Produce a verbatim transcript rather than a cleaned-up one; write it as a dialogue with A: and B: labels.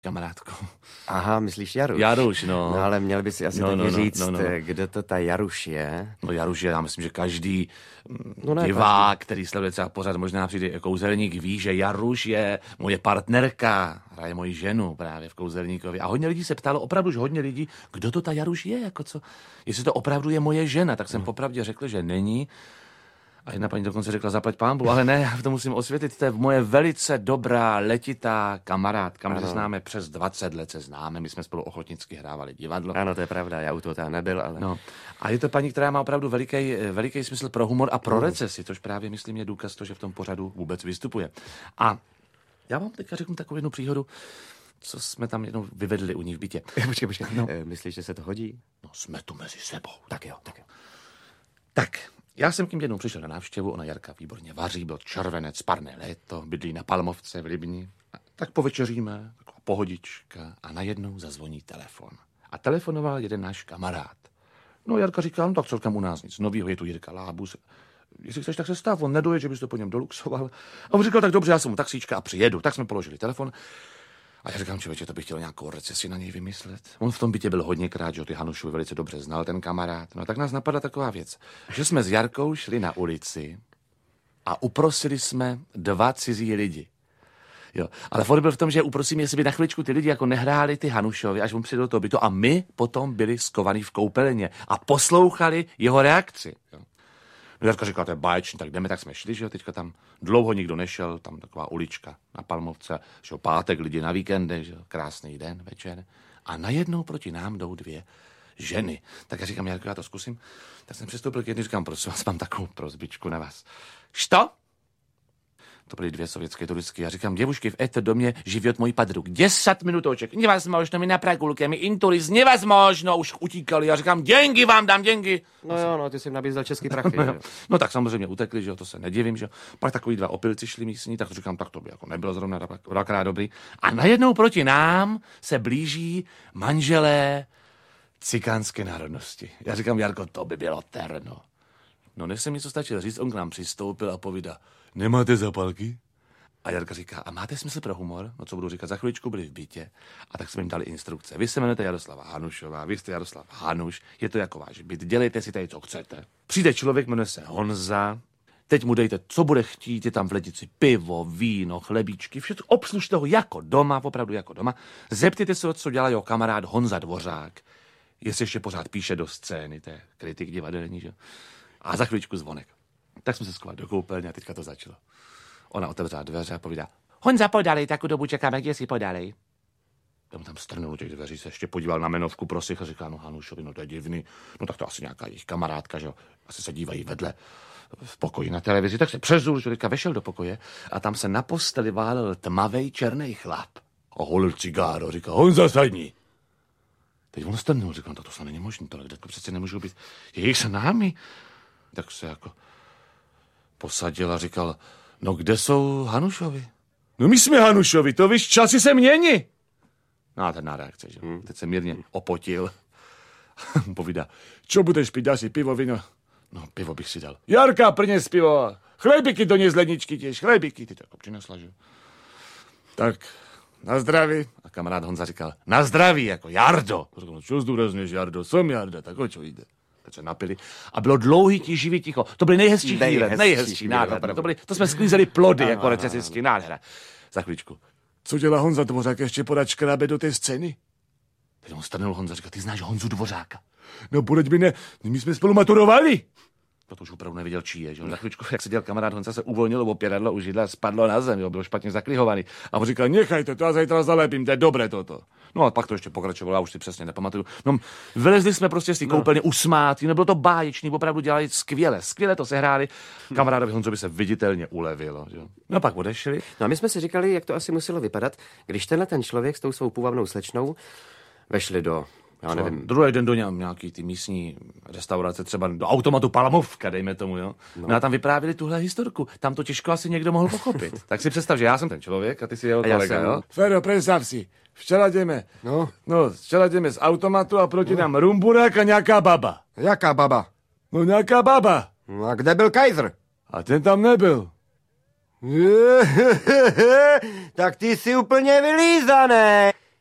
A: kamarádko.
B: Aha, myslíš Jaruš?
A: Jaruš, no.
B: No ale měl bys si asi
A: no,
B: taky
A: no, no,
B: říct,
A: no, no.
B: kdo to ta Jaruš je.
A: No Jaruš je, já myslím, že každý
B: no ne,
A: divák, každý. který sleduje třeba pořád, možná přijde jako kouzelník, ví, že Jaruš je moje partnerka, hraje moji ženu právě v Kouzelníkovi. A hodně lidí se ptalo, opravdu, že hodně lidí, kdo to ta Jaruš je, jako co, jestli to opravdu je moje žena, tak jsem no. popravdě řekl, že není. A jedna paní dokonce řekla, zaplať pánbu, ale ne, já to musím osvětlit, to je moje velice dobrá, letitá kamarádka. My se známe přes dvacet let, se známe, my jsme spolu ochotnicky hrávali divadlo.
B: Ano, to je pravda, já u toho tam nebyl, ale...
A: No. A je to paní, která má opravdu veliký, veliký smysl pro humor a pro recesi, což právě, myslím, je důkaz to, že v tom pořadu vůbec vystupuje. A já vám teďka řeknu takovou jednu příhodu, co jsme tam jednou vyvedli u ní v bytě.
B: Počkej, počkej,
A: no.
B: e, myslíš, že se to hodí?
A: No, jsme tu mezi sebou.
B: Tak jo, tak jo.
A: Tak, já jsem k ním jednou přišel na návštěvu, ona Jarka výborně vaří, byl červenec, parné léto, bydlí na Palmovce v Libni. A tak povečeříme, taková pohodička a najednou zazvoní telefon. A telefonoval jeden náš kamarád. No Jarka říkal, no tak celkem u nás nic novýho, je tu Jirka Lábus. Jestli chceš, tak se stav, on nedoje, že bys to po něm doluxoval. A on říkal, tak dobře, já jsem mu taxíčka a přijedu. Tak jsme položili telefon. A já říkám, člověče, to bych chtěl nějakou recesi na něj vymyslet. On v tom bytě byl hodněkrát, že ty Hanušovi velice dobře znal, ten kamarád. No tak nás napadla taková věc, že jsme s Jarkou šli na ulici a uprosili jsme dva cizí lidi. Jo, ale fakt byl v tom, že uprosím, jestli by na chviličku ty lidi jako nehráli ty Hanušovi, až on přijde do toho bytu a my potom byli skovaní v koupelně a poslouchali jeho reakci. Jo. No Jarka říkala, to je báječný, tak jdeme, tak jsme šli, že jo, teďka tam dlouho nikdo nešel, tam taková ulička na Palmovce, že jo, pátek, lidi na víkendech, že jo, krásný den, večer. A najednou proti nám jdou dvě ženy. Tak já říkám, Jarko, já to zkusím. Tak jsem přistoupil k jedné, říkám, prosím vás, mám takovou prozbičku na vás. Što? To byly dvě sovětské turistky. Já říkám, děvušky, v éto domě život můj padruk. Deset minutoček. Nevazmožno mi na Pragulke, mi inturis, nevazmožno. Už utíkali. Já říkám, děngy vám dám, děngy.
B: No jo, no, ty jsi jim nabízel český prachy.
A: no, no tak samozřejmě utekli, že jo, to se nedivím, že jo. Pak takový dva opilci šli místní, tak to říkám, tak to by jako nebylo zrovna dvakrát dobrý. A najednou proti nám se blíží manželé cikánské národnosti. Já říkám, Jarko, to by bylo terno. No než jsem něco stačil říct, on k nám přistoupil a povídá, nemáte zapalky? A Jarka říká, a máte smysl pro humor? No co budu říkat, za chviličku byli v bytě. A tak jsme jim dali instrukce. Vy se jmenujete Jaroslava Hanušová, vy jste Jaroslav Hanuš, je to jako váš byt, dělejte si tady, co chcete. Přijde člověk, jmenuje se Honza, teď mu dejte, co bude chtít, je tam v lednici pivo, víno, chlebíčky, všechno, obslužte ho jako doma, opravdu jako doma. Zeptejte se, co dělá jeho kamarád Honza Dvořák, jestli ještě pořád píše do scény, to je kritik divadelní, že? A za chvíličku zvonek. Tak jsme se skovali do koupelny a teďka to začalo. Ona otevřela dveře a povídá, Honza, podalej, takovou dobu čekáme, kde si podalej. Já mu tam strnul těch dveří, se ještě podíval na jmenovku prosich a říká, no Hanušovi, no to je divný, no tak to asi nějaká jejich kamarádka, že jo, asi se dívají vedle v pokoji na televizi, tak se přezul, že teďka vešel do pokoje a tam se na posteli válel tmavej černý chlap. A holil cigáro, říká, Honza, sadni. Teď on strnul, říkal, no to snad není možné, tohle to přece nemůžou být jejich s námi. Tak se jako posadil a říkal, no kde jsou Hanušovi? No my jsme Hanušovi, to víš, časy se mění. No a ten na reakce, že? Hmm. Teď se mírně opotil. Povídá, čo budeš pít, dáš si pivo, víno? No pivo bych si dal. Jarka, prines pivo. Chlebiky do něj z ledničky těž, chlebiky. Ty to jako přinesla, že? Tak, na zdraví. A kamarád Honza říkal, na zdraví, jako Jardo. Říkal, no čo zdůrazňuješ, Jardo, jsem Jarda, tak o čo jde? Tak se napili. A bylo dlouhý, tiživý ticho. To byly nejhezčí chvíle, nejhezčí, nádherné. To, byly, to jsme sklízeli plody, jako recesisti, nádhera. Za chvíličku. Co dělá Honza Dvořák, ještě podat škrábe do té scény? Teď on strnul Honza, říká, ty znáš Honzu Dvořáka? No budeď mi ne, my jsme spolu maturovali. To už opravdu nevěděl, čí je, že? Za chvíličku, jak seděl kamarád Honza, se uvolnilo opěradlo u židla, spadlo na zem, jo, bylo špatně zaklihovaný. A on říkal, nechajte to, já zajtra zalepím, to je dobré toto. No a pak to ještě pokračovalo, já už si přesně nepamatuju. No, vylezli jsme prostě z té koupelny no. usmátí, no bylo to báječný, opravdu dělali skvěle, skvěle to sehráli. Kamarádovi Honzovi se viditelně ulevilo, že? No a pak odešli.
B: No a my jsme si říkali, jak to asi muselo vypadat, když tenhle ten člověk s tou svou půvabnou slečnou vešli do, já nevím.
A: Druhý den do nějaký ty místní restaurace, třeba do automatu Palmovka, dejme tomu, jo. No. No a tam vyprávěli tuhle historku. Tam to těžko asi někdo mohl pochopit. Tak si představ, že já jsem ten člověk a ty si jeho kolega, jsem... jo. Fero, představ si. Včera jdeme,
B: no.
A: no, včera jdeme z automatu a proti no. nám rumburák a nějaká baba.
B: Jaká baba?
A: No nějaká baba.
B: No a kde byl Kaiser?
A: A ten tam nebyl.
B: Tak ty jsi úplně vylízaný.